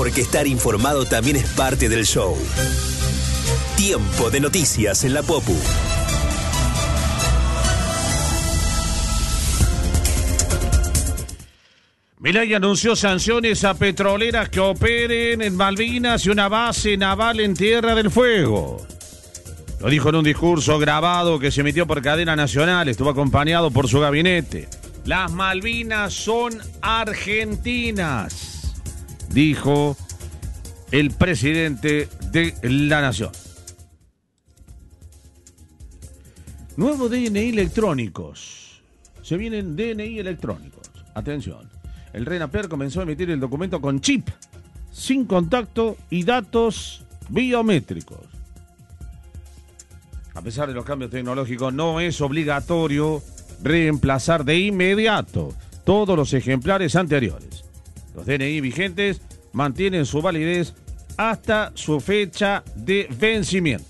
porque estar informado también es parte del show. Tiempo de noticias en la Popu. Milei anunció sanciones a petroleras que operen en Malvinas y una base naval en Tierra del Fuego. Lo dijo en un discurso grabado que se emitió por cadena nacional, estuvo acompañado por su gabinete. Las Malvinas son argentinas, dijo el presidente de la nación. Nuevo DNI electrónicos. Se vienen DNI electrónicos. Atención. El RENAPER comenzó a emitir el documento con chip, sin contacto y datos biométricos. A pesar de los cambios tecnológicos, no es obligatorio reemplazar de inmediato todos los ejemplares anteriores. Los DNI vigentes mantienen su validez hasta su fecha de vencimiento.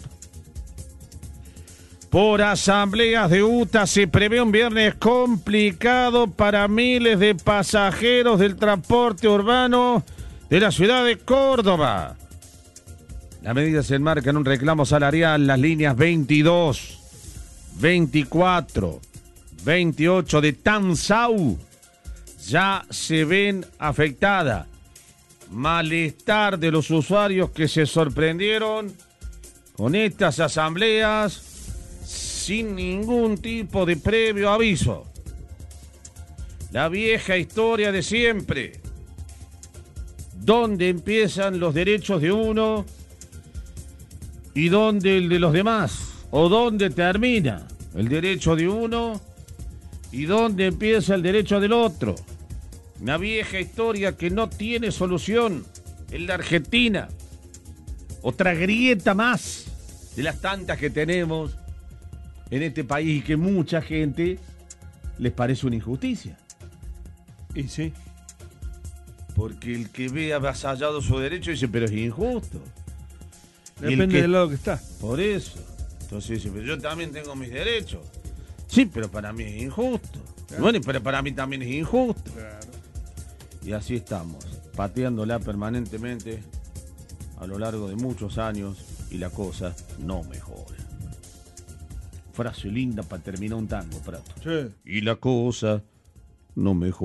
Por asambleas de UTA se prevé un viernes complicado para miles de pasajeros del transporte urbano de la ciudad de Córdoba. La medida se enmarca en un reclamo salarial. Las líneas 22, 24, 28 de Tansau ya se ven afectadas. Malestar de los usuarios que se sorprendieron con estas asambleas sin ningún tipo de previo aviso. La vieja historia de siempre. ¿Dónde empiezan los derechos de uno y dónde el de los demás? ¿O dónde termina el derecho de uno y dónde empieza el derecho del otro? Una vieja historia que no tiene solución en la Argentina. Otra grieta más de las tantas que tenemos en este país y que mucha gente les parece una injusticia. Y sí. Porque el que ve avasallado su derecho dice, pero es injusto. Depende del lado que está. Por eso. Entonces dice, pero yo también tengo mis derechos. Sí, pero para mí es injusto. Claro. Bueno, pero para mí también es injusto. Claro. Y así estamos, pateándola permanentemente a lo largo de muchos años y la cosa no mejora. Frase linda para terminar un tango, Prato. Sí. Y la cosa no mejora.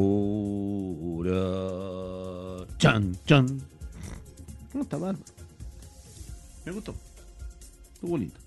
Chan, chan. No está bárbaro. Me gustó. Estuvo lindo.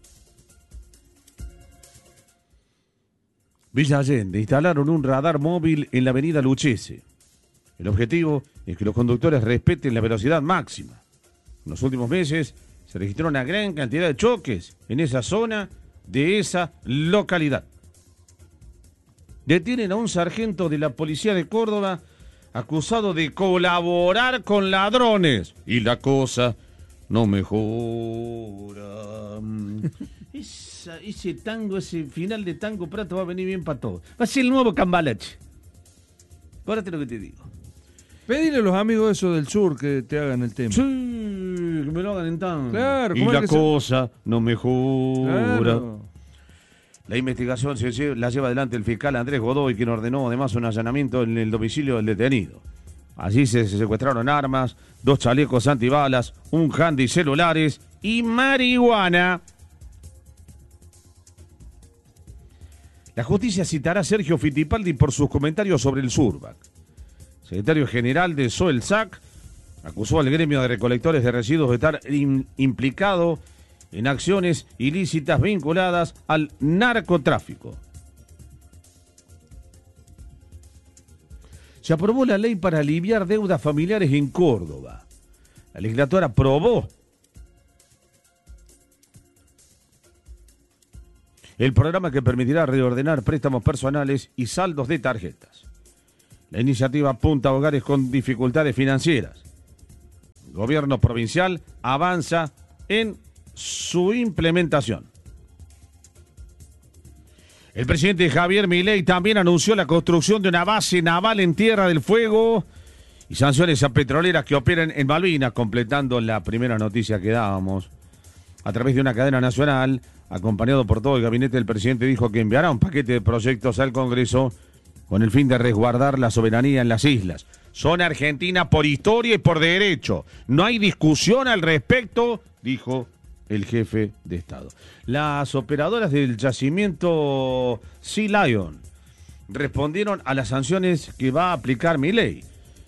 Villa Allende instalaron un radar móvil en la avenida Luchese. El objetivo es que los conductores respeten la velocidad máxima. En los últimos meses se registró una gran cantidad de choques en esa zona de esa localidad. Detienen a un sargento de la policía de Córdoba acusado de colaborar con ladrones. Y la cosa no mejora. Ese tango, ese final de tango, Prato, va a venir bien para todos. Va a ser el nuevo Cambalache. Acuérdate lo que te digo. Pedile a los amigos esos del sur que te hagan el tema. Sí, que me lo hagan en tango. Claro. Y la cosa no mejora. Claro. La investigación la lleva adelante el fiscal Andrés Godoy, quien ordenó además un allanamiento en el domicilio del detenido. Allí se secuestraron armas, 2 chalecos antibalas, un handy, celulares y marihuana. La justicia citará a Sergio Fittipaldi por sus comentarios sobre el Surbac. Secretario general de SOELSAC acusó al gremio de recolectores de residuos de estar implicado en acciones ilícitas vinculadas al narcotráfico. Se aprobó la ley para aliviar deudas familiares en Córdoba. La legislatura aprobó el programa que permitirá reordenar préstamos personales y saldos de tarjetas. La iniciativa apunta a hogares con dificultades financieras. El gobierno provincial avanza en su implementación. El presidente Javier Milei también anunció la construcción de una base naval en Tierra del Fuego y sanciones a petroleras que operen en Malvinas, completando la primera noticia que dábamos. A través de una cadena nacional, acompañado por todo el gabinete del presidente, dijo que enviará un paquete de proyectos al Congreso con el fin de resguardar la soberanía en las islas. Son Argentina por historia y por derecho. No hay discusión al respecto, dijo el jefe de Estado. Las operadoras del yacimiento Sea Lion respondieron a las sanciones que va a aplicar Milei.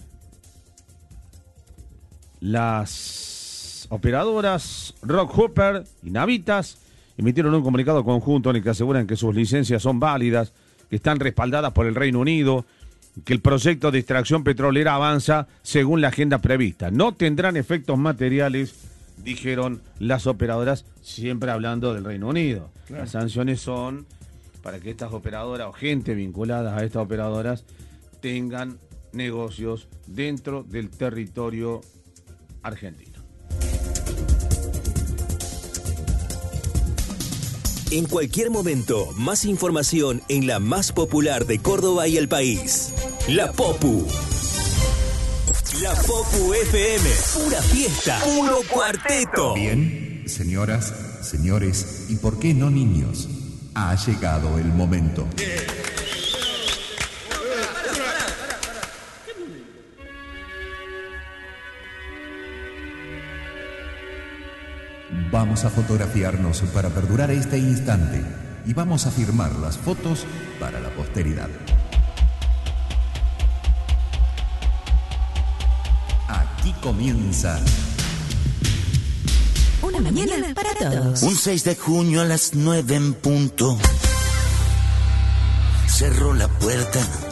Las operadoras Rock Hooper y Navitas emitieron un comunicado conjunto en el que aseguran que sus licencias son válidas, que están respaldadas por el Reino Unido, que el proyecto de extracción petrolera avanza según la agenda prevista. No tendrán efectos materiales, dijeron las operadoras, siempre hablando del Reino Unido. Claro. Las sanciones son para que estas operadoras o gente vinculada a estas operadoras tengan negocios dentro del territorio argentino. En cualquier momento, más información en la más popular de Córdoba y el país. La Popu. La Popu FM. Pura fiesta. Puro cuarteto. Bien, señoras, señores, y por qué no niños, ha llegado el momento. Vamos a fotografiarnos para perdurar este instante y vamos a firmar las fotos para la posteridad. Aquí comienza Una mañana para todos. Un 6 de junio a las 9 en punto. Cerró la puerta